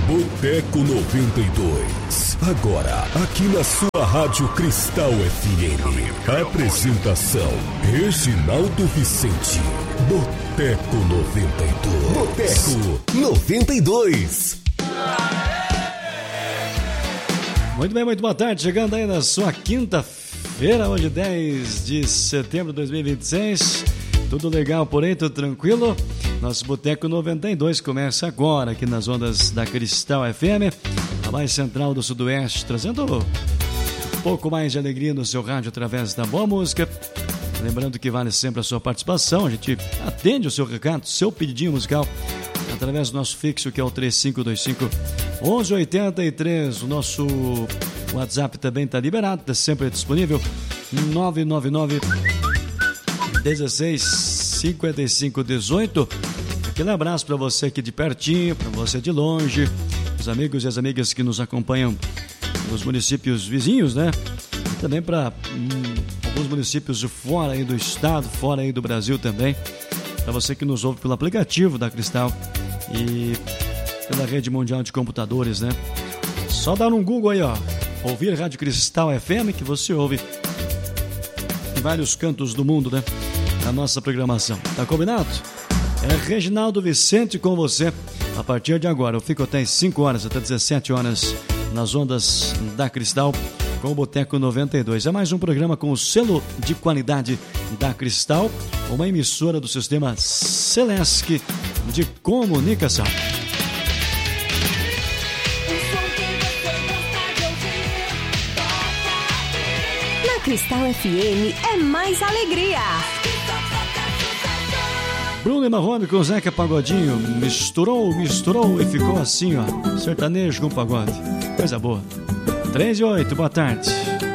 Boteco 92. Agora, aqui na sua Rádio Cristal FM. Apresentação: Reginaldo Vicente. Boteco 92. Boteco 92. Muito bem, muito boa tarde. Chegando aí na sua quinta-feira, hoje 10 de setembro de 2026. Tudo legal por aí, tudo tranquilo? Nosso Boteco 92 começa agora aqui nas ondas da Cristal FM, a mais central do Sudoeste, trazendo um pouco mais de alegria no seu rádio através da boa música. Lembrando que vale sempre a sua participação, a gente atende o seu recado, seu pedidinho musical, através do nosso fixo, que é o 3525-1183. O nosso WhatsApp também está liberado, está sempre disponível, 999-165518. Aquele abraço para você aqui de pertinho, para você de longe, os amigos e as amigas que nos acompanham nos municípios vizinhos, né? E também para alguns municípios de fora aí do estado, fora aí do Brasil também. Para você que nos ouve pelo aplicativo da Cristal e pela rede mundial de computadores, né? Só dar um Google aí, ó, ouvir Rádio Cristal FM, que você ouve em vários cantos do mundo, né? A nossa programação. Tá combinado? É Reginaldo Vicente com você. A partir de agora, eu fico até às 5 horas, até 17 horas, nas ondas da Cristal, com o Boteco 92. É mais um programa com o selo de qualidade da Cristal, uma emissora do sistema Celesc de comunicação. Na Cristal FM é mais alegria. Bruno e Marrone com Zeca Pagodinho, misturou e ficou assim, ó, sertanejo com pagode, coisa boa. 3 e 8, boa tarde.